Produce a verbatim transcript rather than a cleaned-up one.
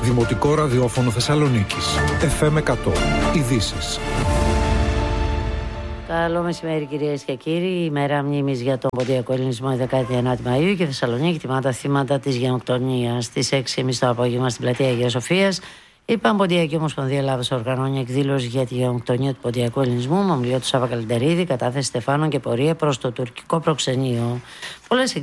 Δημοτικό Ραδιόφωνο Θεσσαλονίκης. εφ εμ εκατό. Ειδήσεις. Καλό μεσημέρι, κυρίες και κύριοι. Η μέρα μνήμης για τον ποντιακό ελληνισμό, η δεκάτη ενάτη Μαΐου, και Θεσσαλονίκη τιμά θύματα της γενοκτονίας. Στις έξι και μισή το απόγευμα στην πλατεία Αγίας Σοφίας, η Πανποντιακή Ομοσπονδία Ελλάδας οργανώνει εκδήλωση για τη γενοκτονία του ποντιακού ελληνισμού με ομιλία του Σάβα Καλεντερίδη, κατάθεση στεφάνων και πορεία προς το τουρκικό προξενείο. Πολλές